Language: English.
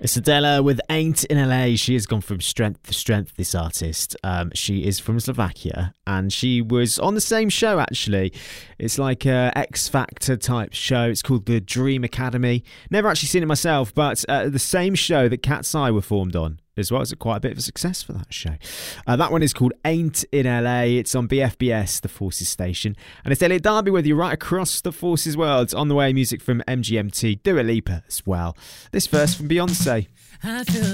It's Adela with Ain't in LA. She has gone from strength to strength, this artist. She is from Slovakia and she was on the same show, actually. It's like a X Factor type show. It's called the Dream Academy. Never actually seen it myself, but the same show that Cat's Eye were formed on as well. It's quite a bit of a success for that show. That one is called Ain't in LA. It's on BFBS, the Forces station. And it's Elliot Darby with you right across the Forces world. On the way, music from MGMT, Dua Lipa as well. This verse from Beyonce.